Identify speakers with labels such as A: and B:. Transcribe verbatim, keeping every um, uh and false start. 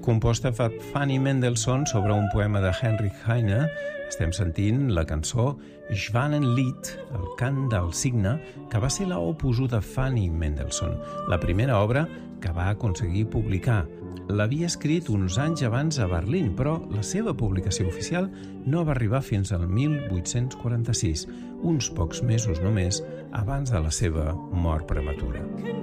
A: composta per Fanny Mendelssohn sobre un poema de Heinrich Heine. Estem sentint la cançó Schwanenlied, el cant del cigne, que va ser l'opus de Fanny Mendelssohn, la primera obra que va aconseguir publicar. L'havia escrit uns anys abans a Berlín, però la seva publicació oficial no va arribar fins al mil vuit-cents quaranta-sis, uns pocs mesos només abans de la seva mort prematura.